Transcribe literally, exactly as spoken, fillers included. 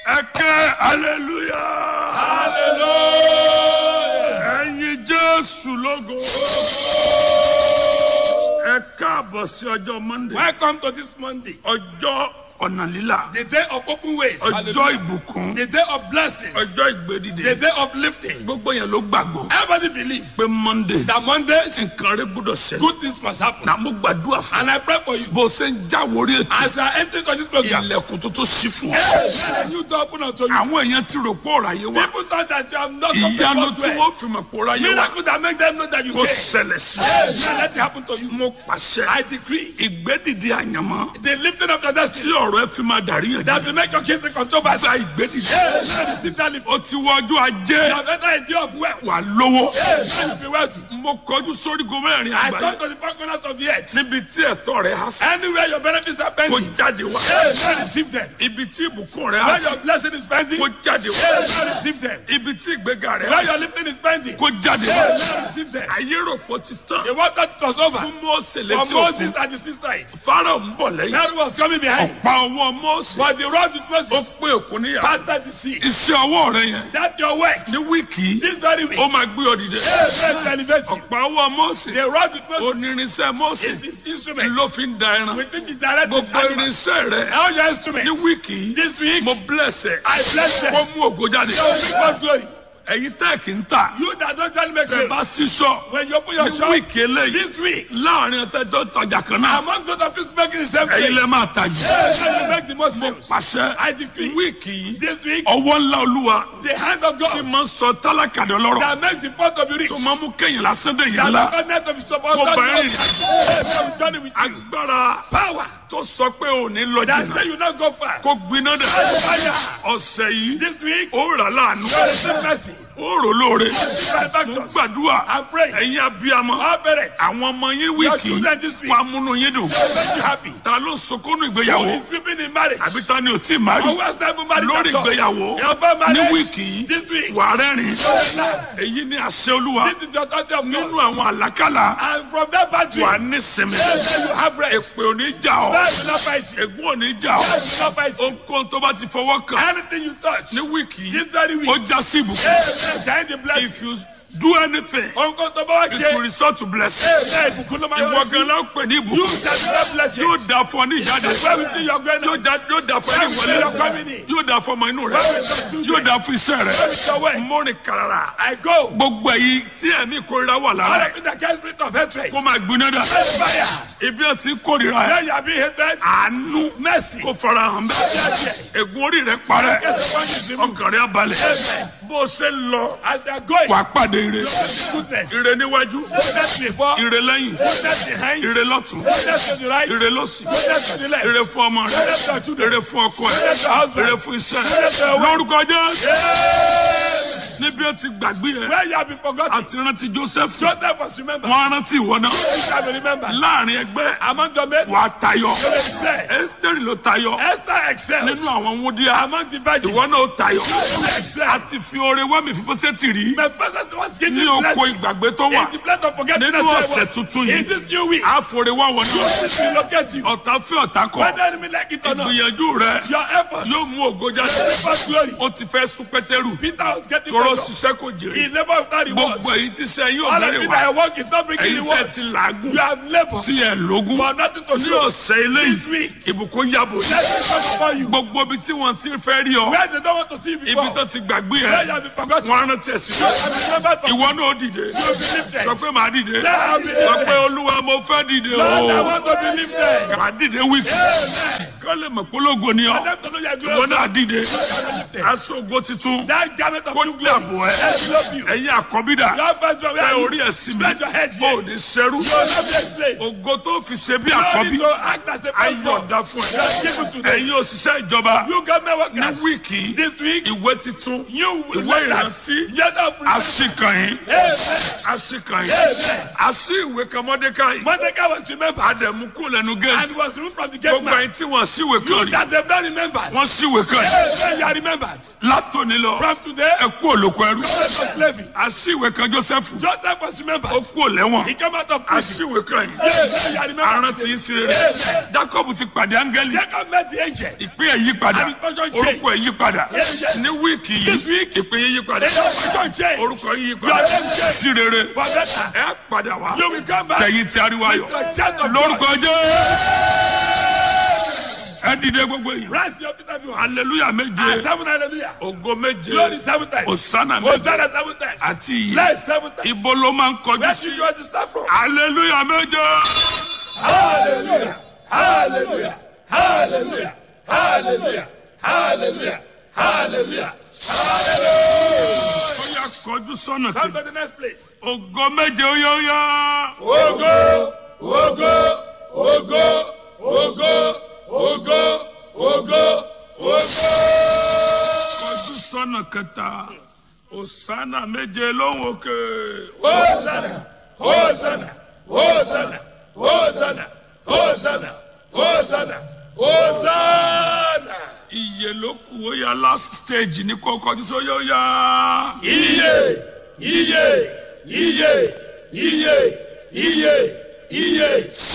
Eke hallelujah. Hallelujah. Ẹ̀yin Jésù lógo. Ẹ káàbọ̀ sí ọjọ́ Monday. Welcome to this Monday, Ọjọ́ ọ̀nà lílà. the day of open ways, Ọjọ́ ìbùkún. the day of blessings, Ọjọ́ the ìgbédìde. day of lifting. Gbogbo yẹn ló gbàgbọ́ Everybody believes pé Monday that Mondays, nǹkan rẹ̀ gbọ́dọ̀ ṣẹlẹ̀. good things must happen. Nà mo gbàdúrà fún. And I pray for you. Bó o ṣe ń jáwórí ètò. As you are entering to this program, Ilẹ̀kùn tó tó ṣí fún ọ. let a new door open unto you. Àwọn èèyàn ti rò pé ọ̀rọ̀ ayé wa. People thought that you have not come to Ìyanu God tí well. wọ́n fi mọ̀ pé ọ̀rọ̀ ayé wa Miracle that make them know that you kò came. ṣẹlẹ̀ sí. Yes, let it happen to you. Mo pàṣẹ I decree ìgbédìde àyànmọ́ the lifting of your tí destiny ọ̀rọ̀ ẹ fi máa dàrí yẹn that jẹ́. will make your kids a controversy. Gba ìgbédìde. Yes, let receive that lift. Ó ti wọ ọjọ́ ajé You have entered a day of wealth. wà lówó. Yes, let you be wealthy. Mo kọjú sórí gómìnrin I àgbáyé come to the four corners of the earth. níbi tí ẹ̀tọ́ rẹ̀ há sí. Anywhere your benefits are Kó pending, jáde wá. yes, let receive them. Ibi tí ìbùkún rẹ̀ há Where sí. your blessing is pending, Kó jáde wá. yes, let receive them. Ibi tí ìgbéga rẹ̀ há Where sí. your lifting is pending, Kó jáde wá. yes, let receive them. Ayé rò pé ó ti tán. The water was over Fún Mósè for létí Moses òkun. at the seaside. Fáráò ń bọ̀ lẹ́yìn. Pharaoh was coming behind, Ọ̀pá ọwọ́ Mósè. but the road with Ó Moses pé òkun níyà. parted the sea. Iṣẹ́ ọwọ́ rẹ̀ yẹn That your work, ní wíìkì yìí this very week, ó máa gbé ọ dìde. yes, let it elevate you. Ọ̀pá ọwọ́ Mósè The road with Moses onírinṣẹ́ Mósè is his instrument. ló fi ń da ẹran. We think it's direct with Gbogbo animals. irinṣẹ́ rẹ̀ All your ní instruments, wíìkì yìí this week, mo bless ẹ. I bless them. Kó mú ògo jáde. They will bring God glory. Ẹ̀yin tẹ́ẹ̀kì ń tà. You that don't try to make Ẹ bá sense, sísọ when you open your ní shop wíìkì eléyìí this week, láàrin ọ̀tẹ́jọ́ tọjà kan náà. among those of you making the same Ẹ̀yin thing, lẹ máa tajà. yes, and you make the most Mo sales. pàṣẹ I decree wíìkì yìí this week, ọwọ́ ńlá Olúwa the hand of tí God máa ń sọ tálákà di ọlọ́rọ̀ that makes the pot of the rich, tó máa ń mú kéèyàn lásán dé yẹn that ńlá. the net of his support, Kó bá that ẹ̀rìn God journey with you. Agbára Power tó sọ pé ò ní lọ that jìnnà say you not go far. kó gbiná dẹ̀. Fire Ọ̀sẹ̀ yìí this week, ó rà láàánú you receive mercy. ó rò lóore. My Mo factors, gbàdúrà I'm praying. ẹ̀yin abiyamọ Our parents, àwọn ọmọ yín your wíìkì children this week, wàá múnú yín dùn. make you happy. Ta ló ń sunkúnnù Who ìgbéyàwó is sleeping in marriage? àbí ta ni ò tí ì má rí Who has never married lórí at all? ìgbéyàwó Your first ní marriage wíìkì yìí this week. wàá rẹ́rìn. This Èyí ni àṣẹ Olúwa is the authority of nínú God. àwọn àlákàlà And from that battery, wàá ní sinmi. yes, you have rest. Èpè ò ní jà ọ́, That will not fight you. ègún ò ní jà ọ́. That will not fight you. Ohunkóhun tó bá ti fọwọ́ kàn Anything you touch, ní wíìkì yìí this very week, ó já sí ìbùkún. yes, shine the blessing. If you do anything, Ohun tó bá wá it will ṣe, result to blessing. yes, ìbùkún ló máa Ìwọ yọrí sí. gan la ń pè ní You ìbùkún. shall be that blessing. Yóò dà fún ọ ní ìjáde. Where we think you're going Yóò now, dà yóò dà fún ẹni where you're wọlé. coming in, Yóò dà fún ọmọ inú rẹ. where we talk to Yóò dà fún iṣẹ́ where rẹ. we your way. Mọ́rin kàràrà. I go. Gbogbo èyí tí ẹ̀mí ìkórira wà All lára of ẹ̀ it that carries spirit of hatred. kó máa gbiná dà. Fire. Ibi ẹ̀ tí kórira ẹ̀ Where you are being hated, àánú mercy. kó fara hàn bẹ́ẹ̀. Ègún orí rẹ̀ parẹ́. Yes, the one is removed. Ọkàn rẹ̀ abalẹ̀. Amen. Bó o ṣe ń lọ As they are going, wàá pàdé ire. goodness. Ire níwájú, Goodness before, ire lẹ́yìn, goodness behind, ire lọ́tún, goodness to the right, ire lọ́sì, goodness to the left, ire fún ọmọ rẹ̀, goodness to your children, ire fún ọkọ ẹ̀, goodness to your husband. ire fún iṣẹ́ ẹ̀. Lórúkọ Jésù. Yes. Níbi ó ti gbàgbé ẹ̀ Where you have been forgotten, àti rántí Joseph. Joseph was remembered. Wọ́n á rántí ìwọ náà. You shall be remembered. Láàrin ẹgbẹ́ Among the mates, wàá tayọ. you excel. Ẹ́sítẹ́rì ló tayọ Esther excelled. nínú àwọn wúndíá. Among the virgins, Ìwọ náà ó tayọ. you excel. Àti fi oore wá mi fi bọ́sẹ̀ tì rí. My present was Ní given oko blessing. ìgbàgbé tó wà. In the place of forgetfulness, Nínú I ọ̀sẹ̀ was. tuntun In yìí. this new week, Àforí wá wọn náà. this will locate you. Ọ̀tá fẹ́ ọ̀tá kọ̀. Whether enemy like it or not, Ìgbìyànjú rẹ̀ your efforts, yóò mú ògo jáde. first glory. Ó ti fẹ́ sún Pétérù. Peter was getting Tọrọ better. ṣiṣẹ́ kò He jèrè. never without reward. Gbogbo èyí tí sẹ́ yóò All of bẹ̀rẹ̀ it wá. that I work is not bringing Èyí reward. tẹ́ ti làágùn. You have labored Tí ẹ̀ lógún. for nothing to Ní show. ọ̀sẹ̀ This eléyìí, week, ìbùkún yàbò. let me come upon you. Gbogbo ibi tí wọ́n ti fẹ́ rí ọ. Where they don't want to see you Ibi before. tó ti gbàgbé Where ẹ̀. you have been forgotten. Wọ́n á rántí ẹ̀ sí. You have been remembered for. Ìwọ náà ó dìde. You will be lifted. Sọ pé màá dìde. Let her be Sọ pé lifted. Olúwa mo fẹ́ dìde Lord, I o. want to be lifted. Wàá dìde wíìkì. Amen. Kọ́ lè mọ̀ pológo ni For ọ. them to know you are Ìwọ glorious. náà dìde. You are lifted. Aṣọ ògo titun. That garment of Kó new glory. dàbò ẹ́. Envelop you. Ẹ̀yin àkọ́bídà. Your first one, where Ẹ are you? orí ẹ̀ sí mi. Spread your head O here. ò ní ṣẹ́rú. You will not be enslaved. Ògo tó fi ṣe bí You àkọ́bí. need to act as a firstborn. Ayọ̀ǹda fún You are given to ẹ. them. Ẹ̀yin òṣìṣẹ́ ìjọba. You government Ní workers. wíìkì This week, ìwé titun. you will Ìwé let us. ìrántí. Yet of Aṣíkànyín. Amen. Aṣíkànyín. Amen. Aṣí ìwé kan Mọ́dékáì. Mordecai was remembered Àdẹ̀mú kúrò lẹ́nu and gate. was removed from the gate Gbogbo man. ẹ̀yin tí wọ́n síwèé kan You rí that have not remembered. wọ́n síwèé kan rí Hey, you are remembered. látòní lọ From today, ẹ kú òlòkọ ẹrú Joseph was slavery. àsíwèé kan Joseph Joseph was ó remembered. kú òlẹ́wọ̀n He came out of prison. àsíwèé kan yìí Hey, you are remembered. arántí yín sí rere Jacob ti pàdé áńgẹ́lì Jacob met the angel. ìpín ẹ̀ yí padà And his portion changed. orúkọ ẹ̀ yí padà Yes, yes. ní wíìkì This yìí week, ìpín yín yí padà Your portion changed. orúkọ yín yí Your padà name changed. sí rere For better. ẹ padà wá You will come back. tẹ̀yìn tí ariwo ayọ̀ Your chant of lórúkọ joy. Jésù ẹ dìde gbogbo yìí Rise your feet, everyone. hallelujah And méje seven hallelujah. ògo méje Glory seven times. òsánà méje Hosanna seven times. àti ìyè Life seven times. ibo ló máa ń kọjú Where sí did you understand from? hallelujah méje Hallelujah. Hallelujah. Hallelujah. Hallelujah. Hallelujah. Hallelujah. ó yá kọjú sọ́nà Come kejì to the next place. ògo méje ó yá ó yá. Ogo, ogo, ogo, ogo, ogo, ogo, ogo. kọjú sọ́nà kẹta òsánà méje lóhùn òkè. Hosanna, Hosanna, Hosanna, Hosanna, Hosanna, Hosanna, Hosanna. Iye ló kù ó yá last stage ní kó kọjú sọ yóò yá. Iye, iye, iye, iye, iye, iye.